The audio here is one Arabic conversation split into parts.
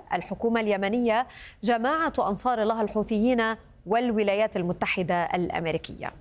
الحكومة اليمنية، جماعة أنصار الله الحوثيين والولايات المتحدة الأمريكية.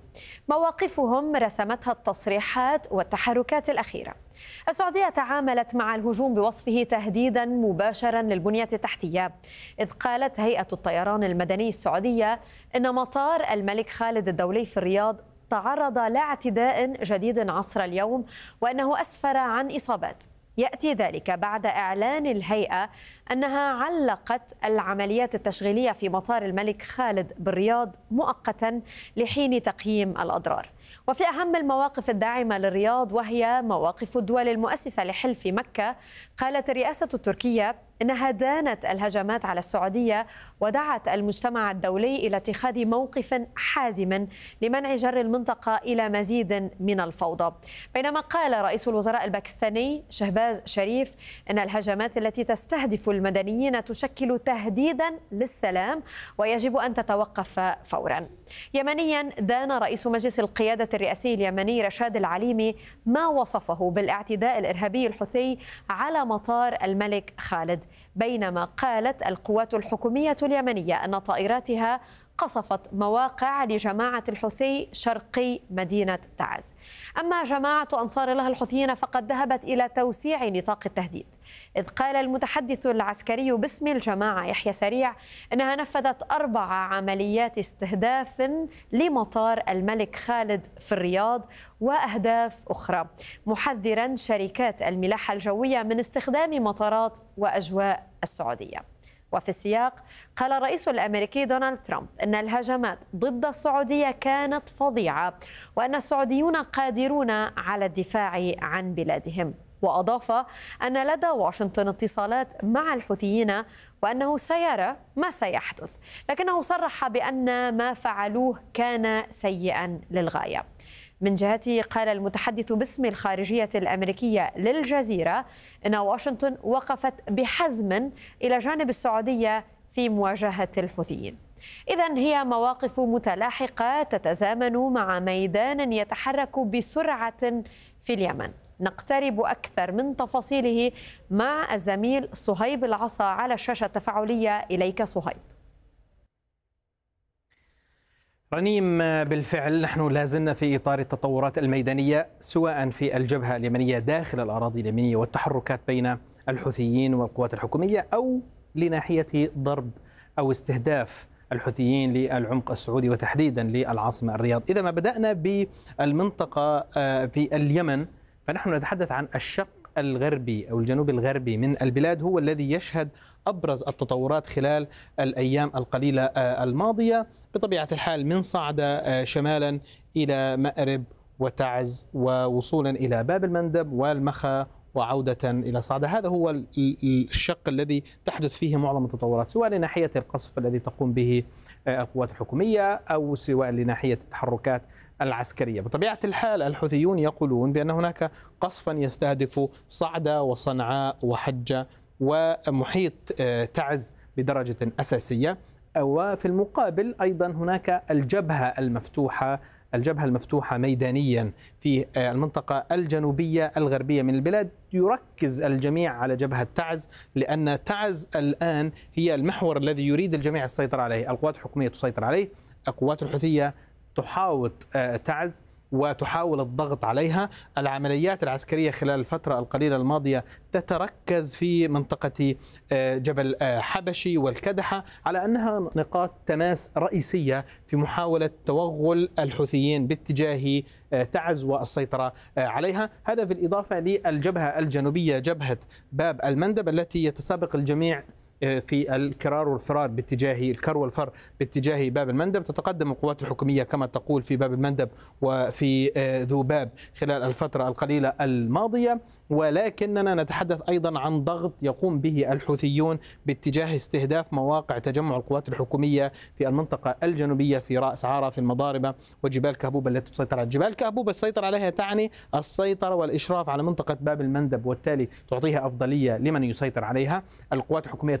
مواقفهم رسمتها التصريحات والتحركات الأخيرة. السعودية تعاملت مع الهجوم بوصفه تهديدا مباشرا للبنية التحتية، إذ قالت هيئة الطيران المدني السعودية إن مطار الملك خالد الدولي في الرياض تعرض لاعتداء جديد عصر اليوم، وأنه أسفر عن إصابات. يأتي ذلك بعد إعلان الهيئة أنها علقت العمليات التشغيلية في مطار الملك خالد بالرياض مؤقتا لحين تقييم الأضرار. وفي أهم المواقف الداعمة للرياض، وهي مواقف الدول المؤسسة لحلف مكة، قالت الرئاسة التركية إنها دانت الهجمات على السعودية ودعت المجتمع الدولي إلى اتخاذ موقف حازم لمنع جر المنطقة إلى مزيد من الفوضى. بينما قال رئيس الوزراء الباكستاني شهباز شريف إن الهجمات التي تستهدف المدنيين تشكل تهديدا للسلام ويجب أن تتوقف فورا. يمنيا، دان رئيس مجلس القيادة الرئاسي اليمني رشاد العليمي ما وصفه بالاعتداء الإرهابي الحوثي على مطار الملك خالد، بينما قالت القوات الحكومية اليمنية أن طائراتها قصفت مواقع لجماعة الحوثي شرقي مدينة تعز. أما جماعة أنصار الله الحوثيين فقد ذهبت إلى توسيع نطاق التهديد، إذ قال المتحدث العسكري باسم الجماعة يحيى سريع أنها نفذت 4 عمليات استهداف لمطار الملك خالد في الرياض وأهداف أخرى، محذرا شركات الملاحة الجوية من استخدام مطارات وأجواء السعودية. وفي السياق، قال الرئيس الأمريكي دونالد ترامب أن الهجمات ضد السعودية كانت فظيعة، وأن السعوديون قادرون على الدفاع عن بلادهم. وأضاف أن لدى واشنطن اتصالات مع الحوثيين وأنه سيرى ما سيحدث، لكنه صرح بأن ما فعلوه كان سيئا للغاية. من جهته، قال المتحدث باسم الخارجية الأمريكية للجزيرة أن واشنطن وقفت بحزم إلى جانب السعودية في مواجهة الحوثيين. إذن هي مواقف متلاحقة تتزامن مع ميدان يتحرك بسرعة في اليمن. نقترب أكثر من تفاصيله مع الزميل صهيب العصا على الشاشة التفاعلية. إليك صهيب. رنيم، بالفعل نحن لازلنا في إطار التطورات الميدانية، سواء في الجبهة اليمنية داخل الأراضي اليمنية والتحركات بين الحوثيين والقوات الحكومية، أو لناحية ضرب أو استهداف الحوثيين للعمق السعودي وتحديدا للعاصمة الرياض. إذا ما بدأنا بالمنطقة في اليمن، فنحن نتحدث عن الشق الغربي أو الجنوب الغربي من البلاد، هو الذي يشهد أبرز التطورات خلال الأيام القليلة الماضية، بطبيعة الحال من صعدة شمالا إلى مأرب وتعز ووصولا إلى باب المندب والمخا وعودة إلى صعدة. هذا هو الشق الذي تحدث فيه معظم التطورات، سواء لناحية القصف الذي تقوم به القوات الحكومية أو سواء لناحية التحركات العسكرية. بطبيعة الحال الحوثيون يقولون بأن هناك قصفا يستهدف صعدة وصنعاء وحجة ومحيط تعز بدرجة أساسية، وفي المقابل أيضا هناك الجبهة المفتوحة ميدانيا في المنطقة الجنوبية الغربية من البلاد. يركز الجميع على جبهة تعز، لأن تعز الآن هي المحور الذي يريد الجميع السيطرة عليه. القوات الحكومية تسيطر عليه، القوات الحوثية تحاوط تعز وتحاول الضغط عليها. العمليات العسكرية خلال الفترة القليلة الماضية تتركز في منطقة جبل حبشي والكدحة، على أنها نقاط تماس رئيسية في محاولة توغل الحوثيين باتجاه تعز والسيطرة عليها. هذا بالإضافة للجبهة الجنوبية، جبهة باب المندب، التي يتسابق الجميع في الكرار والفر باتجاه باب المندب. تتقدم القوات الحكومية كما تقول في باب المندب وفي ذوباب خلال الفترة القليلة الماضية، ولكننا نتحدث أيضا عن ضغط يقوم به الحوثيون باتجاه استهداف مواقع تجمع القوات الحكومية في المنطقة الجنوبية، في رأس عارة، في المضاربة، وجبال كهبوبة التي تسيطر على جبال كهبوبة. السيطرة عليها تعني السيطرة والإشراف على منطقة باب المندب، وبالتالي تعطيها أفضلية لمن يسيطر عليها. القوات الحكومية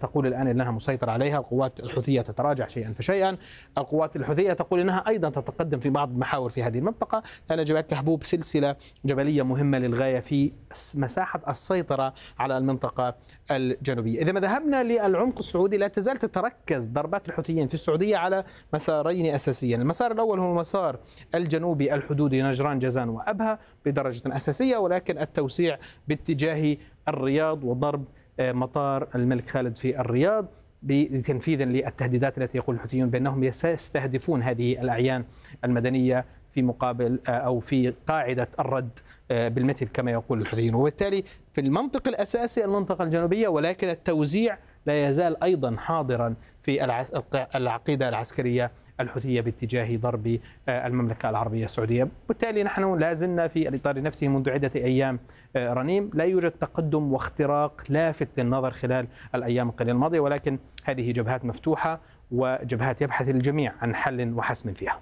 تقول الآن أنها مسيطرة عليها، القوات الحوثية تتراجع شيئا فشيئا، القوات الحوثية تقول أنها أيضا تتقدم في بعض المحاور في هذه المنطقة، لأن جبال كحبوب سلسلة جبلية مهمة للغاية في مساحة السيطرة على المنطقة الجنوبية. إذا ما ذهبنا للعمق السعودي، لا تزال تتركز ضربات الحوثيين في السعودية على مسارين أساسيين. المسار الأول هو المسار الجنوبي الحدودي نجران جازان وأبها بدرجة أساسية، ولكن التوسيع باتجاه الرياض وضرب مطار الملك خالد في الرياض تنفيذا للتهديدات التي يقول الحوثيون بأنهم يستهدفون هذه الأعيان المدنية في مقابل أو في قاعدة الرد بالمثل كما يقول الحوثيون. وبالتالي في المنطق الأساسي المنطقة الجنوبية، ولكن التوزيع لا يزال أيضا حاضرا في العقيدة العسكرية الحوثية باتجاه ضرب المملكة العربية السعودية. بالتالي نحن لا زلنا في الإطار نفسه منذ عدة أيام رنيم، لا يوجد تقدم واختراق لافت للنظر خلال الأيام القليلة الماضية، ولكن هذه جبهات مفتوحة وجبهات يبحث الجميع عن حل وحسم فيها.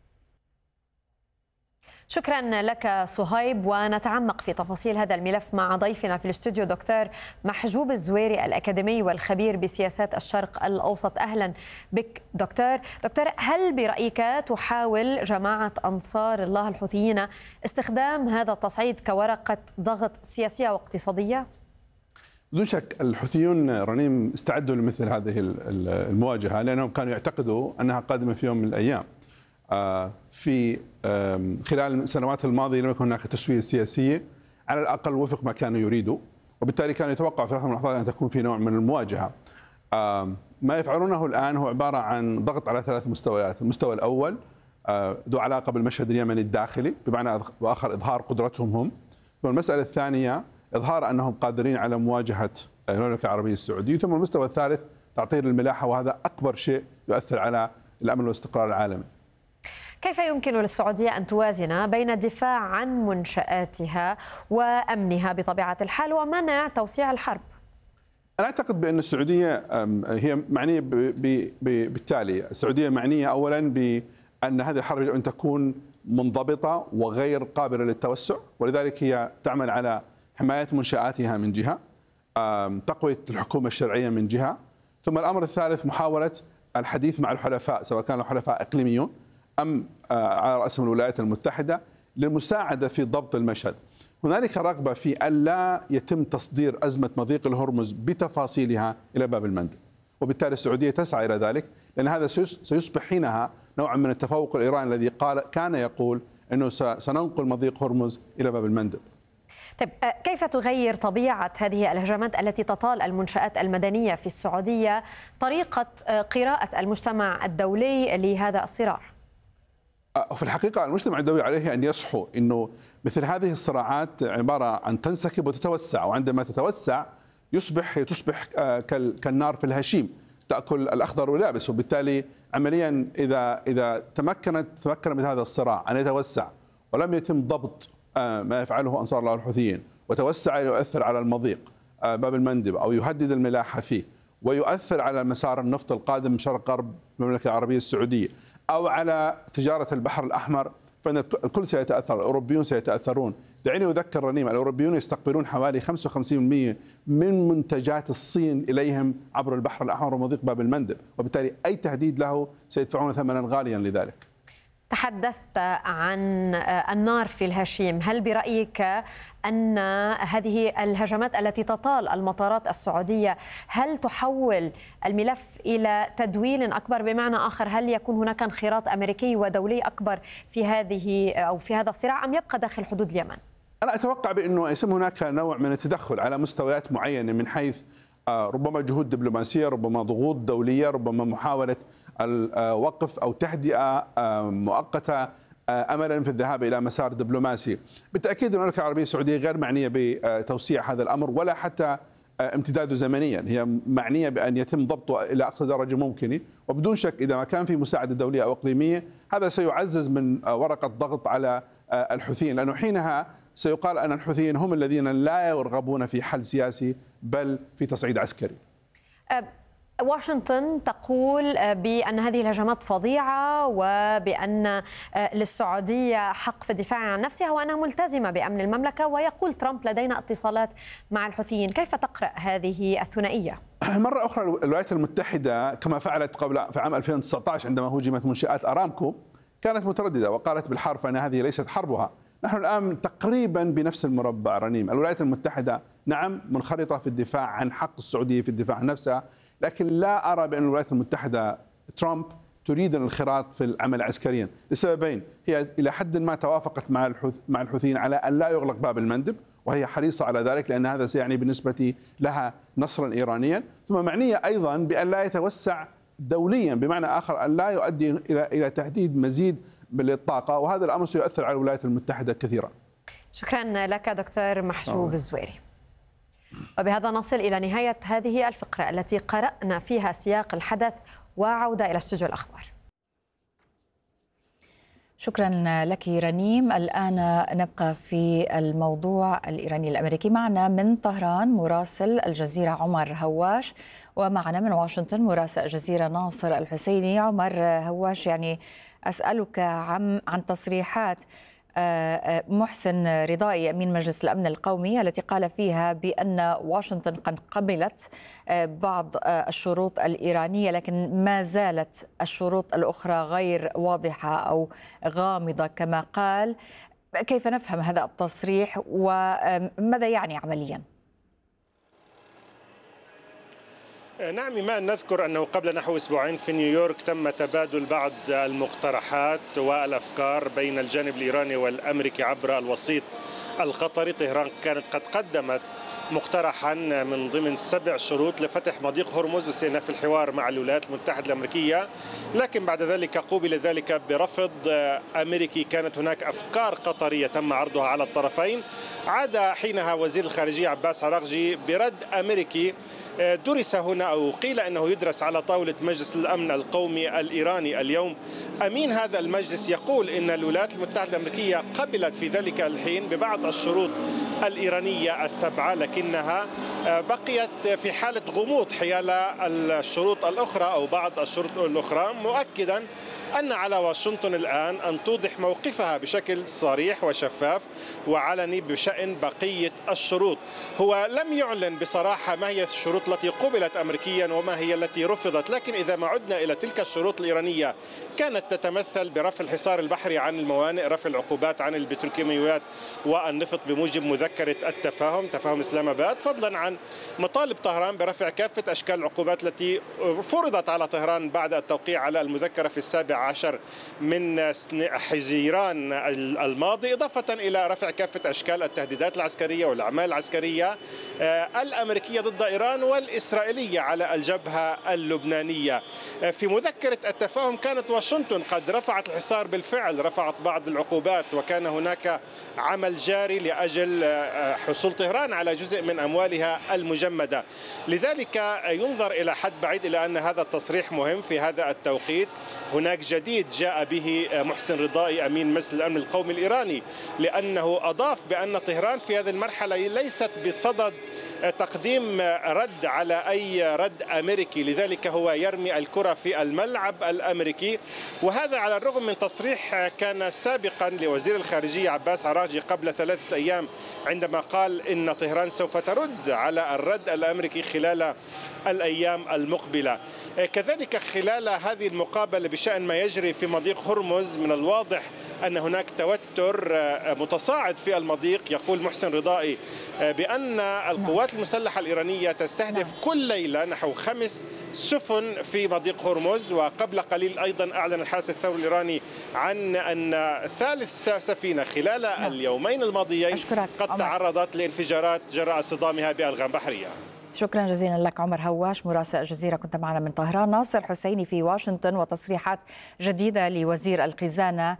شكرا لك صهيب، ونتعمق في تفاصيل هذا الملف مع ضيفنا في الاستوديو دكتور محجوب الزويري الأكاديمي والخبير بسياسات الشرق الأوسط. أهلا بك دكتور. هل برأيك تحاول جماعة أنصار الله الحوثيين استخدام هذا التصعيد كورقة ضغط سياسية واقتصادية؟ بدون شك الحوثيون رنيم استعدوا لمثل هذه المواجهة، لأنهم كانوا يعتقدوا أنها قادمة في يوم من الأيام. في خلال السنوات الماضية لم يكن هناك تسوية سياسية على الأقل وفق ما كانوا يريدوا، وبالتالي كانوا يتوقعوا في لحظة من اللحظات أن تكون في نوع من المواجهة. ما يفعلونه الآن هو عبارة عن ضغط على 3 مستويات. المستوى الأول ذو علاقة بالمشهد اليمني الداخلي، بمعنى آخر إظهار قدرتهم هم. والمسألة الثانية إظهار أنهم قادرين على مواجهة المملكة العربية السعودية. ثم المستوى الثالث تعطيل الملاحة، وهذا أكبر شيء يؤثر على الأمن والاستقرار العالمي. كيف يمكن للسعودية أن توازن بين الدفاع عن منشآتها وأمنها بطبيعة الحال ومنع توسيع الحرب؟ أنا أعتقد بأن السعودية هي معنية بالتالي. السعودية معنية أولا بأن هذه الحرب يجب أن تكون منضبطة وغير قابلة للتوسع، ولذلك هي تعمل على حماية منشآتها من جهة، تقوية الحكومة الشرعية من جهة، ثم الأمر الثالث محاولة الحديث مع الحلفاء سواء كانوا حلفاء إقليميون أم على رأسهم الولايات المتحدة للمساعدة في ضبط المشهد. هنالك رغبة في ألا يتم تصدير أزمة مضيق الهرمز بتفاصيلها إلى باب المندب، وبالتالي السعودية تسعى إلى ذلك، لأن هذا سيصبح حينها نوعا من التفوق الإيراني الذي كان يقول أنه سننقل مضيق هرمز إلى باب المندب. طيب كيف تغير طبيعة هذه الهجمات التي تطال المنشآت المدنية في السعودية طريقة قراءة المجتمع الدولي لهذا الصراع؟ في الحقيقة المجتمع الدولي عليه أن يصحو أنه مثل هذه الصراعات عبارة عن تنسكب وتتوسع، وعندما تتوسع تصبح كالنار في الهشيم تأكل الأخضر واليابس، وبالتالي عمليا إذا تمكن من هذا الصراع أن يتوسع ولم يتم ضبط ما يفعله أنصار الله الحوثيين، وتوسع يؤثر على المضيق باب المندب أو يهدد الملاحة فيه، ويؤثر على مسار النفط القادم من شرق غرب المملكة العربية السعودية، أو على تجارة البحر الأحمر، فإن الكل سيتأثر. الأوروبيون سيتأثرون. دعيني أذكر رنيم، الأوروبيون يستقبلون حوالي 55% من منتجات الصين إليهم عبر البحر الأحمر ومضيق باب المندب، وبالتالي أي تهديد له سيدفعون ثمنا غاليا لذلك. تحدثت عن النار في الهشيم، هل برأيك أن هذه الهجمات التي تطال المطارات السعودية هل تحول الملف إلى تدويل أكبر؟ بمعنى آخر، هل يكون هناك انخراط أمريكي ودولي أكبر في هذا الصراع أم يبقى داخل حدود اليمن؟ أنا أتوقع بأنه يتم هناك نوع من التدخل على مستويات معينة، من حيث ربما جهود دبلوماسية، ربما ضغوط دولية، ربما محاولة الوقف أو تهدئة مؤقتة أملا في الذهاب إلى مسار دبلوماسي. بالتأكيد المملكة العربية السعودية غير معنية بتوسيع هذا الأمر ولا حتى امتداده زمنيا، هي معنية بأن يتم ضبطه إلى أقصى درجة ممكنة، وبدون شك إذا ما كان في مساعدة دولية أو إقليمية هذا سيعزز من ورقة ضغط على الحوثيين، لأنه حينها سيقال أن الحوثيين هم الذين لا يرغبون في حل سياسي بل في تصعيد عسكري. واشنطن تقول بأن هذه الهجمات فظيعة وبأن للسعودية حق في الدفاع عن نفسها وأنها ملتزمة بأمن المملكة، ويقول ترامب لدينا اتصالات مع الحوثيين. كيف تقرأ هذه الثنائية؟ مرة أخرى الولايات المتحدة كما فعلت في عام 2019 عندما هجمت منشآت أرامكو كانت مترددة وقالت بالحرف أن هذه ليست حربها. نحن الآن تقريبا بنفس المربع رنيم. الولايات المتحدة نعم منخرطة في الدفاع عن حق السعودية في الدفاع عن نفسها، لكن لا أرى بأن الولايات المتحدة ترامب تريد الانخراط في العمل عسكريا لسببين. هي إلى حد ما توافقت مع الحوثيين على أن لا يغلق باب المندب، وهي حريصة على ذلك لأن هذا سيعني بالنسبة لها نصرا إيرانيا، ثم معنية أيضا بأن لا يتوسع دوليا، بمعنى آخر أن لا يؤدي إلى تهديد مزيد بالطاقة، وهذا الأمر سيؤثر على الولايات المتحدة كثيرا. شكرا لك دكتور محجوب الزويري. وبهذا نصل إلى نهاية هذه الفقرة التي قرأنا فيها سياق الحدث وعودة إلى استوديو الأخبار. شكرا لك رنيم. الآن نبقى في الموضوع الإيراني الأمريكي. معنا من طهران مراسل الجزيرة عمر هواش، ومعنا من واشنطن مراسل الجزيرة ناصر الحسيني. عمر هواش، يعني أسألك عن تصريحات محسن رضائي أمين مجلس الأمن القومي التي قال فيها بأن واشنطن قد قبلت بعض الشروط الإيرانية، لكن ما زالت الشروط الأخرى غير واضحة أو غامضة كما قال. كيف نفهم هذا التصريح وماذا يعني عملياً؟ نعم إيمان، نذكر أنه قبل نحو أسبوعين في نيويورك تم تبادل بعض المقترحات والأفكار بين الجانب الإيراني والأمريكي عبر الوسيط القطري. طهران كانت قد قدمت مقترحا من ضمن 7 شروط لفتح مضيق هرمز واستئناف الحوار مع الولايات المتحدة الأمريكية، لكن بعد ذلك قوبل ذلك برفض أمريكي. كانت هناك أفكار قطرية تم عرضها على الطرفين. عاد حينها وزير الخارجية عباس عراقجي برد أمريكي درس هنا أو قيل أنه يدرس على طاولة مجلس الأمن القومي الإيراني اليوم. أمين هذا المجلس يقول أن الولايات المتحدة الأمريكية قبلت في ذلك الحين ببعض الشروط الإيرانية 7، لكنها بقيت في حالة غموض حيال الشروط الأخرى أو بعض الشروط الأخرى، مؤكدا أن على واشنطن الآن أن توضح موقفها بشكل صريح وشفاف وعلني بشأن بقية الشروط. هو لم يعلن بصراحة ما هي الشروط التي قبلت أمريكيا وما هي التي رفضت، لكن إذا ما عدنا إلى تلك الشروط الإيرانية كانت تتمثل برفع الحصار البحري عن الموانئ، رفع العقوبات عن البتروكيماويات والنفط بموجب مذكرة التفاهم، تفاهم إسلام آباد، فضلا عن مطالب طهران برفع كافة أشكال العقوبات التي فرضت على طهران بعد التوقيع على المذكرة في 17 من حزيران الماضي، إضافة إلى رفع كافة أشكال التهديدات العسكرية والأعمال العسكرية الأمريكية ضد إيران والإسرائيلية على الجبهة اللبنانية. في مذكرة التفاهم كانت واشنطن قد رفعت الحصار بالفعل، رفعت بعض العقوبات، وكان هناك عمل جاري لأجل حصول طهران على جزء من أموالها المجمدة. لذلك ينظر إلى حد بعيد إلى أن هذا التصريح مهم في هذا التوقيت. هناك جديد جاء به محسن رضائي أمين مجلس الأمن القومي الإيراني، لأنه أضاف بأن طهران في هذه المرحلة ليست بصدد تقديم رد على أي رد أمريكي، لذلك هو يرمي الكرة في الملعب الأمريكي. وهذا على الرغم من تصريح كان سابقا لوزير الخارجية عباس عراقجي قبل 3 أيام عندما قال إن طهران سوف ترد على الرد الأمريكي خلال الأيام المقبلة. كذلك خلال هذه المقابلة بشأن ما يجري في مضيق هرمز، من الواضح أن هناك توتر متصاعد في المضيق. يقول محسن رضائي بأن القوات المسلحة الإيرانية تستهدف كل ليلة نحو 5 سفن في مضيق هرمز، وقبل قليل أيضا أعلن الحرس الثوري الإيراني عن أن ثالث سفينة خلال اليومين الماضيين قد تعرضت لانفجارات جراء صدامها بألغام بحرية. شكرا جزيلا لك عمر هواش مراسل الجزيرة، كنت معنا من طهران. ناصر حسيني في واشنطن، وتصريحات جديدة لوزير الخزانة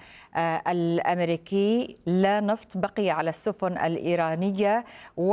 الأمريكي: لا نفط بقي على السفن الإيرانية،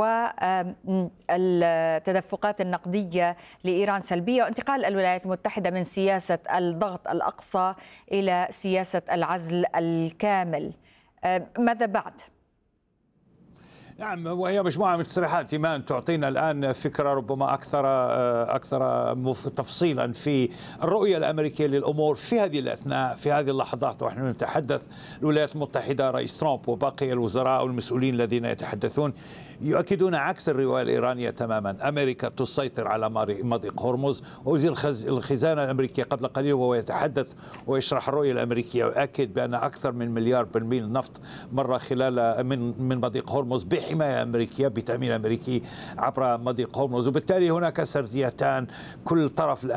والتدفقات النقدية لإيران سلبية، وانتقال الولايات المتحدة من سياسة الضغط الأقصى إلى سياسة العزل الكامل. ماذا بعد؟ نعم، وهي مجموعة من تصريحات إيمان تعطينا الآن فكرة ربما أكثر تفصيلا في الرؤية الأمريكية للأمور في هذه الأثناء، في هذه اللحظات ونحن نتحدث. الولايات المتحدة، رئيس ترامب وباقي الوزراء والمسؤولين الذين يتحدثون يؤكدون عكس الرواية الإيرانية تماما. أمريكا تسيطر على مضيق هرمز، ووزير الخزانة الأمريكي قبل قليل وهو يتحدث ويشرح الرؤية الأمريكية ويؤكد بأن أكثر من مليار برميل نفط مر خلال من مضيق هرمز بحماية أمريكية، بتأمين أمريكي عبر مضيق هرمز، وبالتالي هناك سرديتان كل طرف